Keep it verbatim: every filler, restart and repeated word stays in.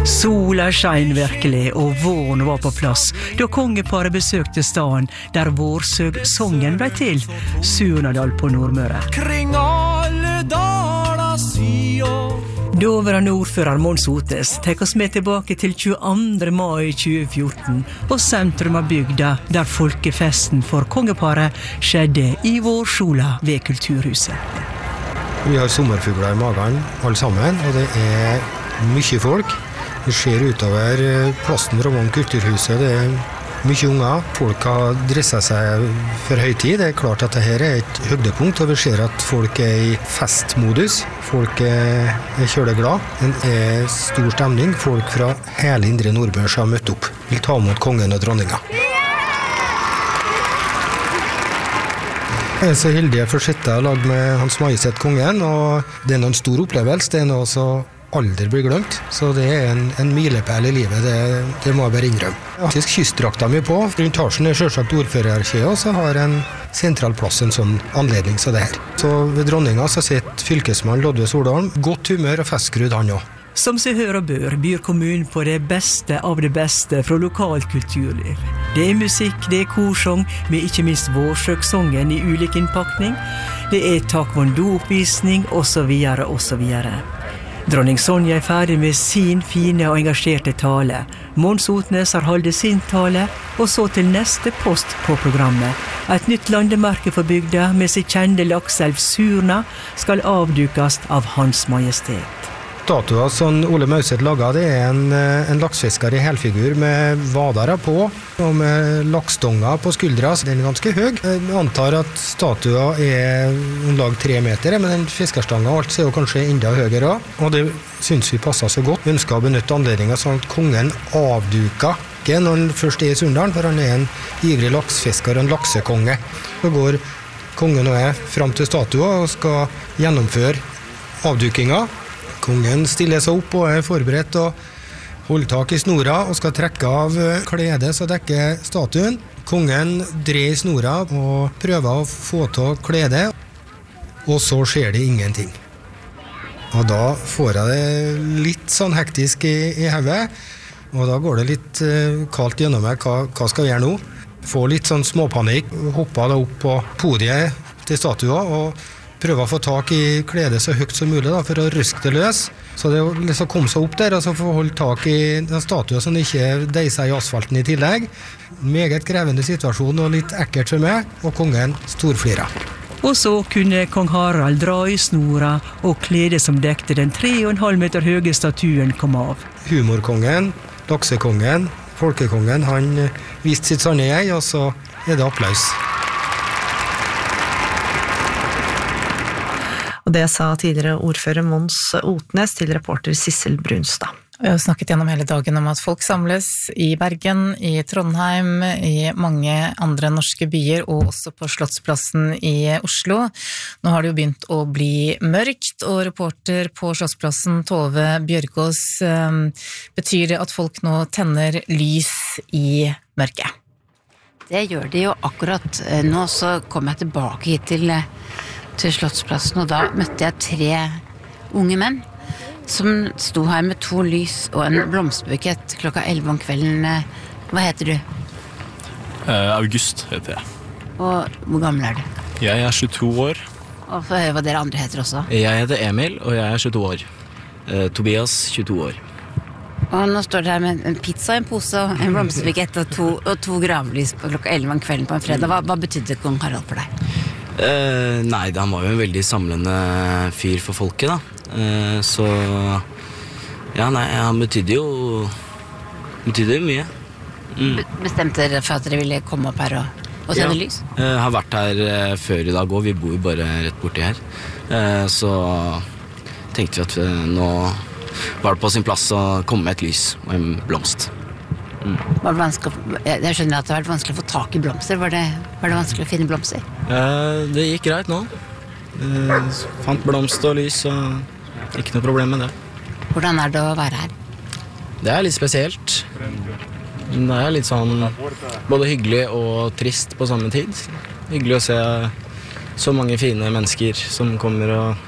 Sola skein virkelig, og våren var på plass, da kongeparet besøkte staden der vårsøgsongen ble til, Surnadal på Nordmøre. Kring alle daler sier. Dåverande ordfører Mons Otnes tek oss med tilbake til tjueandre mai tjue fjorten, og sentrum av bygda, der folkefesten for kongeparet skjedde i vårsola ved Kulturhuset. Vi har sommerfugler i magen, alle sammen, og det er mye folk. Vi ser utover plassen Ravon Kulturhuset, det er mye unger. Folk har dresset seg for høytid. Det er klart at dette er et høydepunkt, og vi ser at folk er i festmodus. Folk er, er kjøleglad. Det er stor stemning. Folk fra hele indre Nordmøre som har møtt opp, vil ta imot kongen og dronninga. Jeg er så heldig å få sitte og lage med Hans Majestet Kongen, og det er noen stor opplevelse. Det er noe så aldri blir glemt, så det er en, en milepæl i livet, det, det må jeg bare innrømme. Faktisk kystdrakta mi på, rundt Harsen er selvsagt ordførerarkiet, og så har en sentral plass en sånn anledning som det her. Så ved dronninga så sitter fylkesmann Lodve Solholm, godt humør og festskrudd han også. Som seg hør og bør byr kommunen på det beste av det beste fra lokalt kulturliv. Det er musikk, det er korsong, med ikke minst vårsøksongen i ulik innpakning. Det er taekwondo-oppvisning, og så videre, og så videre. Dronning Sonja er ferdig med sin fine og engasjerte tale. Mons Otnes har holdt sin tale, og så til neste post på programmet. Et nytt landemerke for bygda med sitt kjente lakselv Surna skal avdukast av Hans Majestet. Statuen som Ole Mauseth laget, det er en, en laksfisker i helfigur med vadere på, og med laksstonger på skuldra, så den er ganske høy. Jeg antar at statuen er en lag tre meter, men den fiskerstangen og alt er jo kanskje enda høyere, og det synes vi passer så godt. Vi ønsker å benytte anledningen sånn at kongen avduker ikke når han først er i Surndalen, for han er en ivrig laksfisker og en laksekonge. Så går kongen og jeg frem til statuen og skal gjennomføre avdukinga. Kongen stiller seg opp og er forberedt og holder tak i snora og skal trekke av kledet som dekker statuen. Kongen dreier snora og prøver å få til kledet, og så skjer det ingenting. Og da får jeg det litt sånn hektisk i, i hodet, og da går det litt uh, kaldt gjennom meg. Hva, hva skal jeg gjøre nå? Får litt sånn småpanikk, hopper da opp på podiet til statua og prøver å få tak i kledet så høyt som mulig da, for å ruske det løs. Så det å liksom komme seg opp der og så få holde tak i den statuen som ikke deiser i asfalten i tillegg. Meget krevende situasjon og litt ekkert for meg, og kongen storflirer. Og så kunne kong Harald dra i snora, og kledet som dekte den tre og en halv meter høye statuen kom av. Humorkongen, laksekongen, folkekongen, han viste sitt sanne jeg, og så er det applaus. Og det sa tidligere ordfører Mons Otnes til reporter Sissel Brunstad. Vi har snakket gjennom hele dagen om at folk samles i Bergen, i Trondheim, i mange andre norske byer, og også på Slottsplassen i Oslo. Nå har det jo begynt å bli mørkt, og reporter på Slottsplassen, Tove Bjørgås, betyr det at folk nå tenner lys i mørket? Det gjør de jo akkurat. Nå så kom jeg tilbake hit til til Slottsplassen, og da møtte jeg tre unge menn som sto her med to lys og en blomsterbukett klokka elleve om kvelden. Hva heter du? Uh, August heter jeg. Og hvor gammel er du? Jeg er tjueto år. Og få høre hva dere andre heter også. Jeg heter Emil, og jeg er tjueto år. Uh, Tobias, tjueto år. Og nå står dere her med en pizza, en pose, en blomsterbukett og to, og to gravlys på klokka elleve om kvelden på en fredag. Hva, hva betydde kong Harald for deg? Uh, nei, han var jo en veldig samlende fyr for folket da. Uh, så ja, nei, han betydde jo betydde jo mye. Mm. Be- bestemte dere for at dere ville komme opp her og, og tenne ja. lys? Jeg uh, har vært her uh, før i dag, og vi bor jo bare rett borti her. Uh, så tenkte vi at uh, nå var det på sin plass å komme med et lys og en blomst. Mm. Var det vanskelig, jeg, jeg skjønner at det har vært vanskelig å få tak i blomster. Var det, var det vanskelig å finne blomster? Uh, det gikk greit nå. Uh, fant blomst og lys, og ikke noe problem med det. Hvordan er det å være her? Det er litt spesielt. Det er litt sånn både hyggelig og trist på samme tid. Hyggelig å se så mange fine mennesker som kommer og